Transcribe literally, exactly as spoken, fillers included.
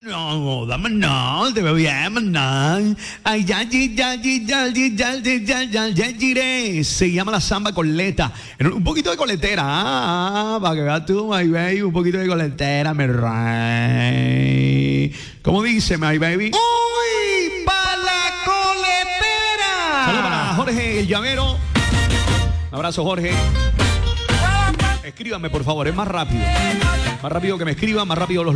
No, dame no, te veo bien, no. Ay, ya, ya, ya, ya, ya, ya, ya, ya, ya, se llama la samba coleta. Un poquito de coletera, ah, para que veas tú, my baby, un poquito de coletera, mi rey. ¿Cómo dice, my baby? ¡Uy! ¡Pa' la coletera! Saludos para Jorge, el llavero. Un abrazo, Jorge. Escríbanme, por favor, es más rápido. Más rápido que me escriban, más rápido los